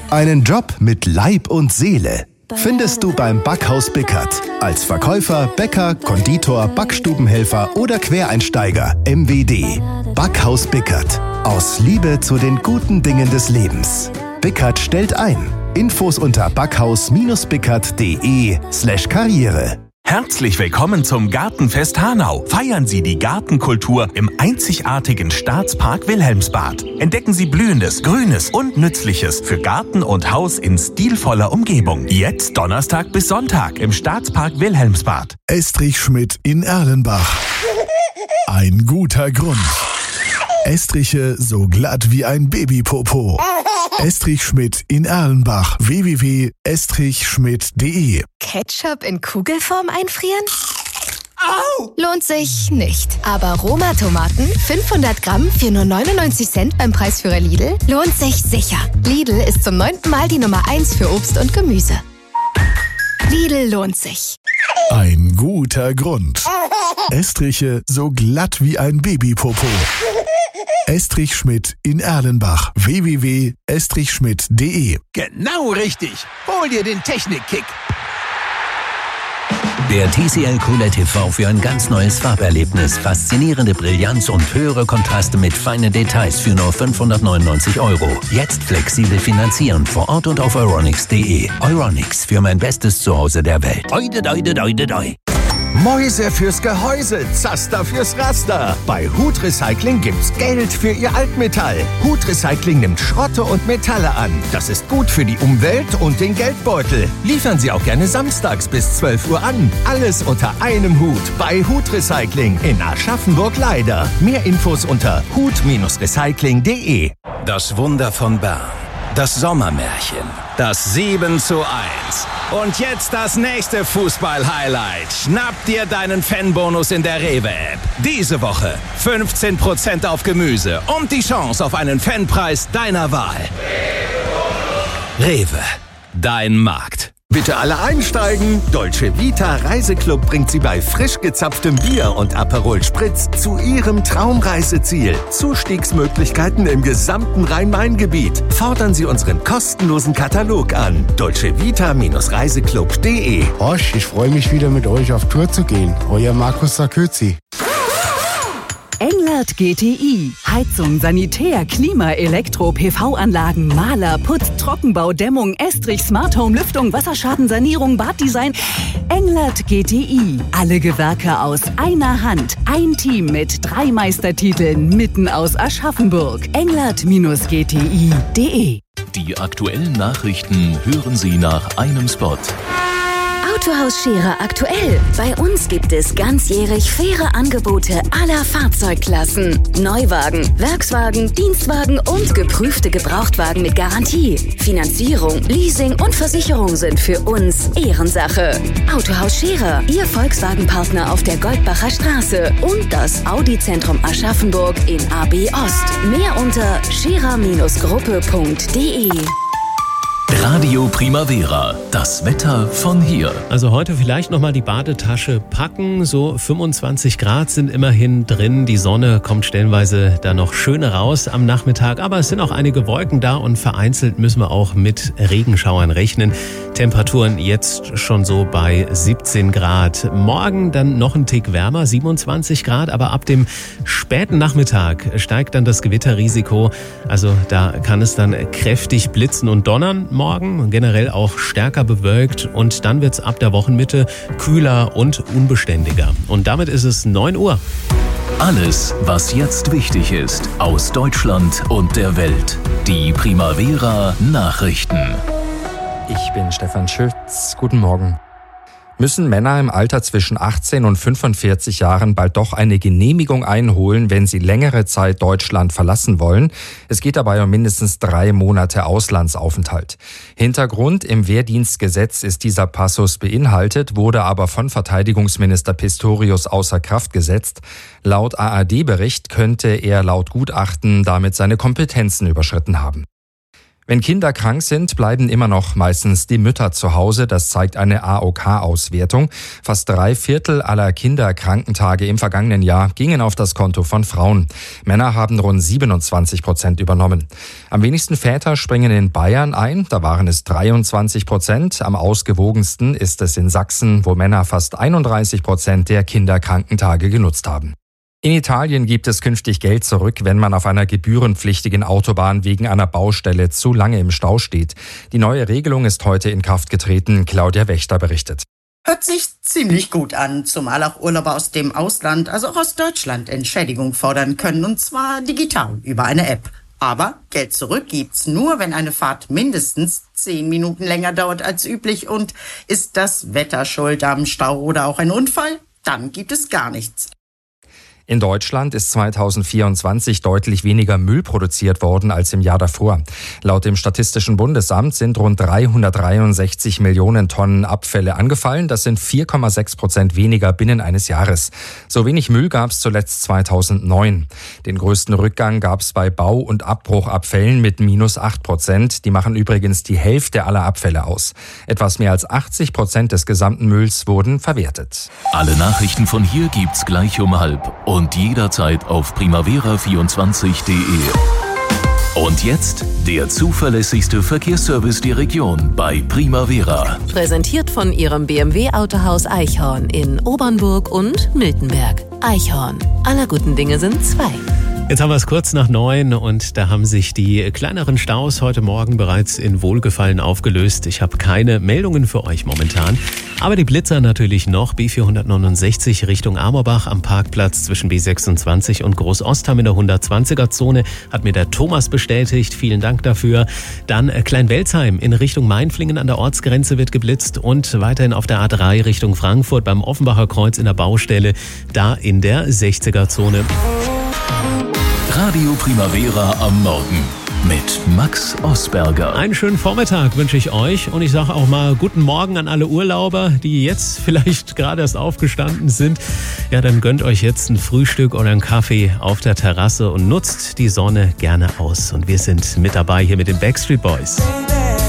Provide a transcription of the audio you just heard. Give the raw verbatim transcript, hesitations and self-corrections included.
Einen Job mit Leib und Seele findest du beim Backhaus Bickert. Als Verkäufer, Bäcker, Konditor, Backstubenhelfer oder Quereinsteiger M W D. Backhaus Bickert. Aus Liebe zu den guten Dingen des Lebens. Bickert stellt ein. Infos unter backhaus-bickert.de slash Karriere. Herzlich willkommen zum Gartenfest Hanau. Feiern Sie die Gartenkultur im einzigartigen Staatspark Wilhelmsbad. Entdecken Sie Blühendes, Grünes und Nützliches für Garten und Haus in stilvoller Umgebung. Jetzt Donnerstag bis Sonntag im Staatspark Wilhelmsbad. Estrich Schmidt in Erlenbach. Ein guter Grund. Estriche so glatt wie ein Babypopo. Estrich Schmidt in Erlenbach. w w w punkt estrich schmidt punkt de. Ketchup in Kugelform einfrieren? Au! Lohnt sich nicht. Aber Roma-Tomaten, fünfhundert Gramm für nur neunundneunzig Cent beim Preisführer Lidl, lohnt sich sicher. Lidl ist zum neunten Mal die Nummer eins für Obst und Gemüse. Lidl lohnt sich. Ein guter Grund. Estriche so glatt wie ein Babypopo. Estrich Schmidt in Erlenbach. w w w punkt estrich schmidt punkt de. Genau richtig. Hol dir den Technikkick. Der T C L Color T V für ein ganz neues Farberlebnis. Faszinierende Brillanz und höhere Kontraste mit feinen Details für nur fünfhundertneunundneunzig Euro. Jetzt flexibel finanzieren vor Ort und auf euronics punkt de. Euronics, für mein bestes Zuhause der Welt. Oide, oide, oide, oide. Mäuse fürs Gehäuse, Zaster fürs Raster. Bei Hut Recycling gibt's Geld für Ihr Altmetall. Hut Recycling nimmt Schrotte und Metalle an. Das ist gut für die Umwelt und den Geldbeutel. Liefern Sie auch gerne samstags bis zwölf Uhr an. Alles unter einem Hut bei Hut Recycling in Aschaffenburg-Leider. Mehr Infos unter hut recycling punkt de. Das Wunder von Bern. Das Sommermärchen. Das sieben zu eins. Und jetzt das nächste Fußball-Highlight. Schnapp dir deinen Fanbonus in der Rewe-App. Diese Woche fünfzehn Prozent auf Gemüse und die Chance auf einen Fanpreis deiner Wahl. Rewe, dein Markt. Bitte alle einsteigen. Dolce Vita Reiseclub bringt Sie bei frisch gezapftem Bier und Aperol Spritz zu Ihrem Traumreiseziel. Zustiegsmöglichkeiten im gesamten Rhein-Main-Gebiet. Fordern Sie unseren kostenlosen Katalog an. dolce vita reiseclub punkt de. Horsch, ich freue mich wieder mit euch auf Tour zu gehen. Euer Markus Sarkozy. Englert G T I. Heizung, Sanitär, Klima, Elektro, P V-Anlagen, Maler, Putz, Trockenbau, Dämmung, Estrich, Smart Home, Lüftung, Wasserschadensanierung, Baddesign. Englert G T I. Alle Gewerke aus einer Hand. Ein Team mit drei Meistertiteln mitten aus Aschaffenburg. englert G T I punkt de. Die aktuellen Nachrichten hören Sie nach einem Spot. Autohaus Scherer aktuell. Bei uns gibt es ganzjährig faire Angebote aller Fahrzeugklassen. Neuwagen, Werkswagen, Dienstwagen und geprüfte Gebrauchtwagen mit Garantie. Finanzierung, Leasing und Versicherung sind für uns Ehrensache. Autohaus Scherer, Ihr Volkswagen-Partner auf der Goldbacher Straße und das Audi-Zentrum Aschaffenburg in A B Ost. Mehr unter scherer Gruppe punkt de. Radio Primavera, das Wetter von hier. Also heute vielleicht nochmal die Badetasche packen. So fünfundzwanzig Grad sind immerhin drin. Die Sonne kommt stellenweise da noch schön raus am Nachmittag. Aber es sind auch einige Wolken da und vereinzelt müssen wir auch mit Regenschauern rechnen. Temperaturen jetzt schon so bei siebzehn Grad. Morgen dann noch ein Tick wärmer, siebenundzwanzig Grad. Aber ab dem späten Nachmittag steigt dann das Gewitterrisiko. Also da kann es dann kräftig blitzen und donnern. Morgen generell auch stärker bewölkt und dann wird's ab der Wochenmitte kühler und unbeständiger. Und damit ist es neun Uhr. Alles, was jetzt wichtig ist, aus Deutschland und der Welt. Die Primavera Nachrichten. Ich bin Stefan Schütz. Guten Morgen. Müssen Männer im Alter zwischen achtzehn und fünfundvierzig Jahren bald doch eine Genehmigung einholen, wenn sie längere Zeit Deutschland verlassen wollen. Es geht dabei um mindestens drei Monate Auslandsaufenthalt. Hintergrund: im Wehrdienstgesetz ist dieser Passus beinhaltet, wurde aber von Verteidigungsminister Pistorius außer Kraft gesetzt. Laut A R D-Bericht könnte er laut Gutachten damit seine Kompetenzen überschritten haben. Wenn Kinder krank sind, bleiben immer noch meistens die Mütter zu Hause. Das zeigt eine A O K-Auswertung. Fast drei Viertel aller Kinderkrankentage im vergangenen Jahr gingen auf das Konto von Frauen. Männer haben rund siebenundzwanzig Prozent übernommen. Am wenigsten Väter springen in Bayern ein. Da waren es dreiundzwanzig Prozent. Am ausgewogensten ist es in Sachsen, wo Männer fast einunddreißig Prozent der Kinderkrankentage genutzt haben. In Italien gibt es künftig Geld zurück, wenn man auf einer gebührenpflichtigen Autobahn wegen einer Baustelle zu lange im Stau steht. Die neue Regelung ist heute in Kraft getreten. Claudia Wächter berichtet. Hört sich ziemlich gut an, zumal auch Urlauber aus dem Ausland, also auch aus Deutschland, Entschädigung fordern können, und zwar digital über eine App. Aber Geld zurück gibt's nur, wenn eine Fahrt mindestens zehn Minuten länger dauert als üblich, und ist das Wetter schuld am Stau oder auch ein Unfall, dann gibt es gar nichts. In Deutschland ist zweitausendvierundzwanzig deutlich weniger Müll produziert worden als im Jahr davor. Laut dem Statistischen Bundesamt sind rund dreihundertdreiundsechzig Millionen Tonnen Abfälle angefallen. Das sind vier Komma sechs Prozent weniger binnen eines Jahres. So wenig Müll gab es zuletzt zweitausendneun. Den größten Rückgang gab es bei Bau- und Abbruchabfällen mit minus acht Prozent. Die machen übrigens die Hälfte aller Abfälle aus. Etwas mehr als achtzig Prozent des gesamten Mülls wurden verwertet. Alle Nachrichten von hier gibt's gleich um halb. Und jederzeit auf primavera vierundzwanzig punkt de. Und jetzt der zuverlässigste Verkehrsservice der Region bei Primavera. Präsentiert von Ihrem B M W-Autohaus Eichhorn in Obernburg und Miltenberg. Eichhorn. Aller guten Dinge sind zwei. Jetzt haben wir es kurz nach neun und da haben sich die kleineren Staus heute Morgen bereits in Wohlgefallen aufgelöst. Ich habe keine Meldungen für euch momentan, aber die Blitzer natürlich noch. B vierhundertneunundsechzig Richtung Amorbach am Parkplatz zwischen B sechsundzwanzig und Großostham in der hundertzwanziger-Zone, hat mir der Thomas bestätigt. Vielen Dank dafür. Dann Kleinwelzheim in Richtung Mainflingen an der Ortsgrenze wird geblitzt und weiterhin auf der A drei Richtung Frankfurt beim Offenbacher Kreuz in der Baustelle, da in der sechziger-Zone. Radio Primavera am Morgen mit Max Osberger. Einen schönen Vormittag wünsche ich euch und ich sage auch mal guten Morgen an alle Urlauber, die jetzt vielleicht gerade erst aufgestanden sind. Ja, dann gönnt euch jetzt ein Frühstück oder einen Kaffee auf der Terrasse und nutzt die Sonne gerne aus. Und wir sind mit dabei hier mit den Backstreet Boys.